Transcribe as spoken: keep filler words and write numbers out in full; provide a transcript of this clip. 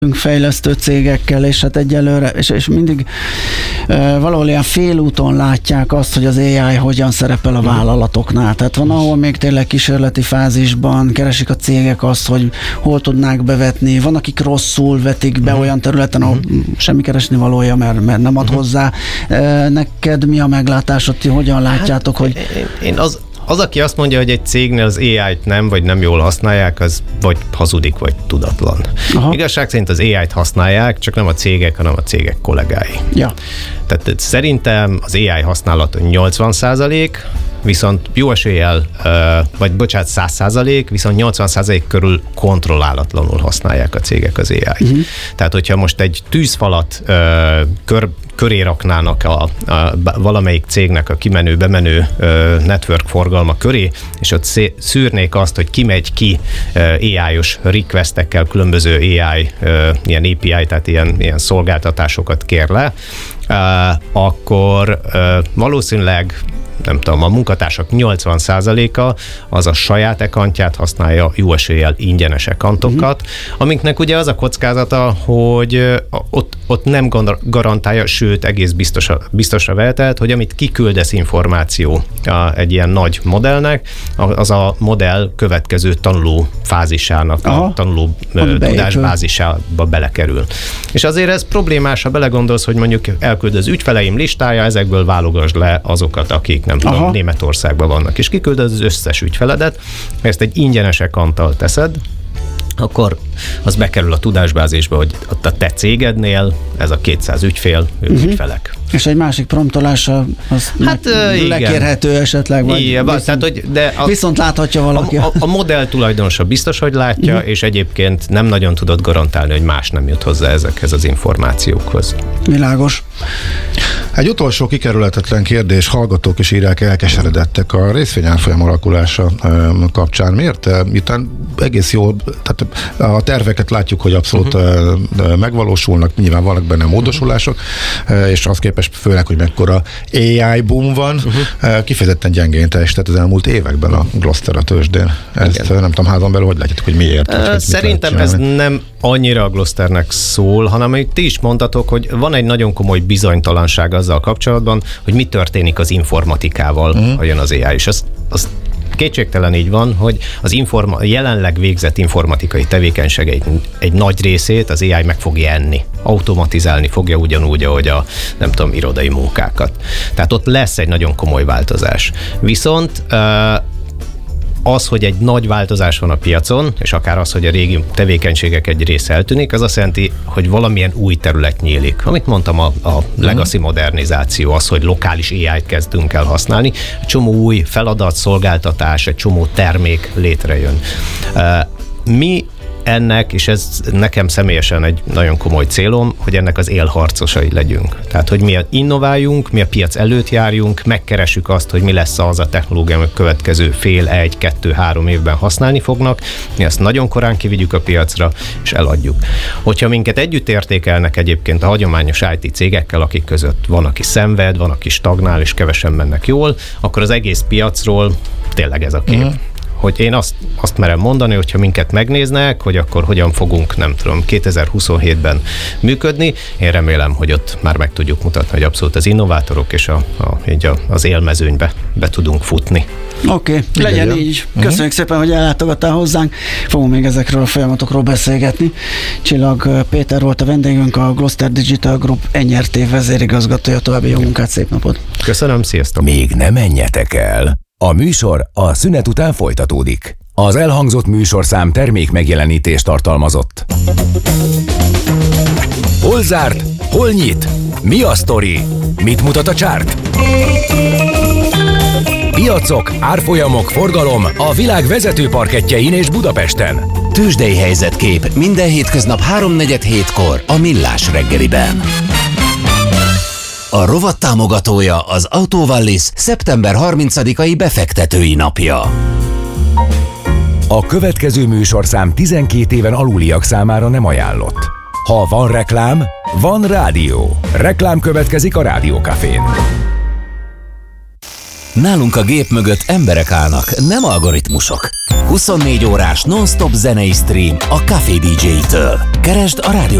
fejlesztő cégekkel, és hát egyelőre, és, és mindig e, valahol ilyen félúton látják azt, hogy az á i hogyan szerepel a vállalatoknál. Tehát van, ahol még tényleg kísérleti fázisban keresik a cégek azt, hogy hol tudnák bevetni. Van, akik rosszul vetik be olyan területen, ahol semmi keresni valója, mert, mert nem ad hozzá. E, neked mi a meglátásod, ti hogyan látjátok, hát, hogy... Én az Az, aki azt mondja, hogy egy cégnél az á i-t nem, vagy nem jól használják, az vagy hazudik, vagy tudatlan. Aha. Igazság szerint az á i-t használják, csak nem a cégek, hanem a cégek kollégái. Ja. Tehát szerintem az á i használat nyolcvan százalék, viszont jó eséllyel, vagy bocsánat, száz százalék, viszont nyolcvan százalék körül kontrollálatlanul használják a cégek az á i-t. Uh-huh. Tehát, hogyha most egy tűzfalat kör, köré raknának a, a, valamelyik cégnek a kimenő-bemenő network forgalma köré, és ott szűrnék azt, hogy ki megy ki á i-os requestekkel különböző á i, ilyen á pé i, tehát ilyen, ilyen szolgáltatásokat kér le, akkor valószínűleg nem tudom, a munkatársak nyolcvan százaléka az a saját accountját használja, jó eséllyel ingyenes accountokat, uh-huh. amiknek ugye az a kockázata, hogy ott, ott nem garantálja, sőt egész biztosra, biztosra vehetett, hogy amit kiküldesz információ egy ilyen nagy modellnek, az a modell következő tanuló fázisának, aha. a tanuló tudásbázisába belekerül. És azért ez problémás, ha belegondolsz, hogy mondjuk elküld az ügyfeleim listája, ezekből válogasd le azokat, akik nem tudom, aha. Németországban vannak, és kiküldöd az összes ügyfeledet, ha ezt egy ingyenes accounttal teszed, akkor az bekerül a tudásbázisba, hogy ott a te cégednél ez a kétszáz ügyfél, ők uh-huh. ügyfelek. És egy másik promptolása az hát, meg, lekérhető esetleg, vagy igen, viszont, tehát, hogy de a, viszont láthatja valaki. A, a, a modell tulajdonosa biztos, hogy látja, uh-huh. és egyébként nem nagyon tudod garantálni, hogy más nem jut hozzá ezekhez az információkhoz. Világos. Egy utolsó kikerülhetetlen kérdés, hallgatók is írják, elkeseredettek a részvényárfolyam alakulása kapcsán. Miért? Itt egész jól, tehát a terveket látjuk, hogy abszolút uh-huh. megvalósulnak, nyilván vannak benne módosulások, uh-huh. és az képest főleg, hogy mekkora á i boom van, uh-huh. kifejezetten gyengén teljesített az elmúlt években a Gloster a tőzsdén. Ezt igen. nem tudom, házon belül, hogy látjátok, hogy miért? Uh, hogy szerintem ez nem annyira a Glosternek szól, hanem hogy ti is mondtatok, hogy van egy nagyon komoly bizonytalanság azzal kapcsolatban, hogy mi történik az informatikával, uh-huh. ha jön az á i. És az, az kétségtelen így van, hogy az informa- jelenleg végzett informatikai tevékenységeit egy nagy részét az á i meg fogja enni. Automatizálni fogja ugyanúgy, ahogy a nem tudom, irodai munkákat. Tehát ott lesz egy nagyon komoly változás. Viszont az, hogy egy nagy változás van a piacon, és akár az, hogy a régi tevékenységek egy része eltűnik, az azt jelenti, hogy valamilyen új terület nyílik. Amit mondtam, a, a legacy modernizáció, az, hogy lokális á i-t kezdünk el használni, egy csomó új feladat, szolgáltatás, egy csomó termék létrejön. Mi ennek, és ez nekem személyesen egy nagyon komoly célom, hogy ennek az élharcosai legyünk. Tehát, hogy mi innováljunk, mi a piac előtt járjunk, megkeressük azt, hogy mi lesz az a technológia, amit következő fél, egy, kettő, három évben használni fognak, mi ezt nagyon korán kivigyük a piacra, és eladjuk. Hogyha minket együtt értékelnek egyébként a hagyományos i té cégekkel, akik között van, aki szenved, van, aki stagnál, és kevesen mennek jól, akkor az egész piacról tényleg ez a kép. Uh-huh. Hogy én azt, azt merem mondani, hogyha minket megnéznek, hogy akkor hogyan fogunk, nem tudom, kétezer-huszonhétben működni. Én remélem, hogy ott már meg tudjuk mutatni, hogy abszolút az innovátorok és a, a, így a, az élmezőnybe be tudunk futni. Oké, okay, legyen igen, így. Köszönjük uh-huh. szépen, hogy ellátogattál hozzánk. Fogunk még ezekről a folyamatokról beszélgetni. Csillag Péter volt a vendégünk, a Gloster Digital Group en er té vezérigazgatója. További jó munkát, szép napot! Köszönöm, sziasztok! Még ne menjetek el! A műsor a szünet után folytatódik. Az elhangzott műsorszám termék megjelenítést tartalmazott. Hol zárt? Hol nyit? Mi a sztori? Mit mutat a csárt? Piacok, árfolyamok, forgalom a világ vezető parkettjein és Budapesten. Tőzsdei helyzetkép minden hétköznap háromnegyed hétkor a Millás reggeliben. A rovat támogatója az Autovallis szeptember harmincadikai befektetői napja. A következő műsorszám tizenkét éven aluliak számára nem ajánlott. Ha van reklám, van rádió. Reklám következik a Rádiókafén. Nálunk a gép mögött emberek állnak, nem algoritmusok. huszonnégy órás non-stop zenei stream a Café dé jé-től. Keresd a rádió